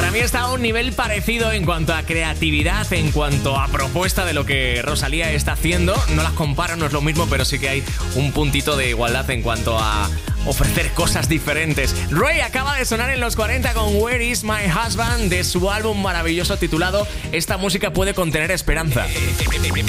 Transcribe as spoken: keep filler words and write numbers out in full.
Para mí está a un nivel parecido en cuanto a creatividad, en cuanto a propuesta de lo que Rosalía está haciendo. No las comparo, no es lo mismo, pero sí que hay un puntito de igualdad en cuanto a ofrecer cosas diferentes. Ray acaba de sonar en los cuarenta con Where is my husband, de su álbum maravilloso titulado Esta música puede contener esperanza.